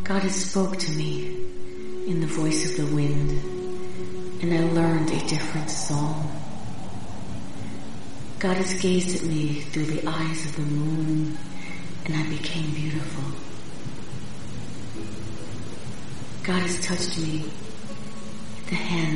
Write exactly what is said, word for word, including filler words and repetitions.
God has spoke to me in the voice of the wind, and I learned a different song. God has gazed at me through the eyes of the moon, and I became beautiful. God has touched me at the hand